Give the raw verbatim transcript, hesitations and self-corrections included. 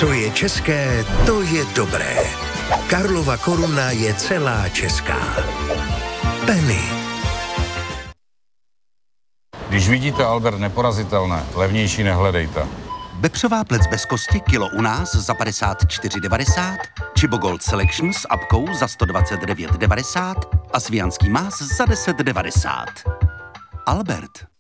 Co je české, to je dobré. Karlova koruna je celá česká. Penny. Když vidíte Albert neporazitelné, levnější nehledejte. Vepřová plec bez kosti kilo u nás za padesát čtyři devadesát, Chibo Gold Selection s apkou za sto dvacet devět devadesát a svijanský más za deset devadesát. Albert.